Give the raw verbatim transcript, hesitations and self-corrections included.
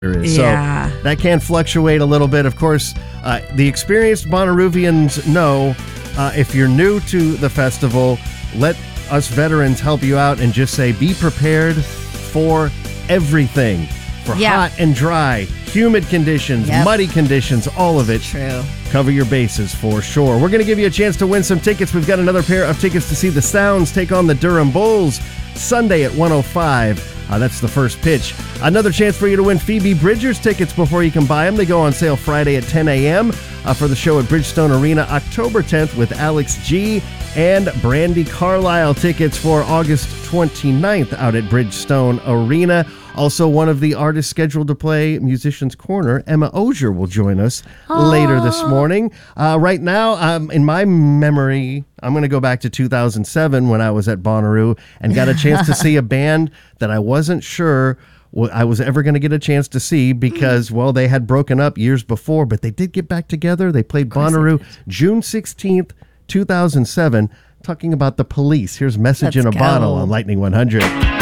is. Yeah. So that can fluctuate a little bit. Of course, uh, the experienced Bonnaroovians know uh, if you're new to the festival, let us veterans help you out and just say be prepared for everything. For Yep. hot and dry, humid conditions, Yep. muddy conditions, all of it. True. Cover your bases for sure. We're going to give you a chance to win some tickets. We've got another pair of tickets to see the Sounds take on the Durham Bulls Sunday at one oh five. Uh, that's the first pitch. Another chance for you to win Phoebe Bridgers tickets before you can buy them. They go on sale Friday at ten a.m. Uh, for the show at Bridgestone Arena October tenth with Alex G. and Brandi Carlile. Tickets for August twenty-ninth out at Bridgestone Arena. Also, one of the artists scheduled to play Musician's Corner, Emma Ogier, will join us Aww. later this morning. Uh, right now, um, in my memory, I'm going to go back to two thousand seven when I was at Bonnaroo and got a chance to see a band that I wasn't sure I was ever going to get a chance to see because, well, they had broken up years before, but they did get back together. They played Bonnaroo June sixteenth, two thousand seven, talking about The Police. Here's Message Let's in a go. Bottle on Lightning one hundred.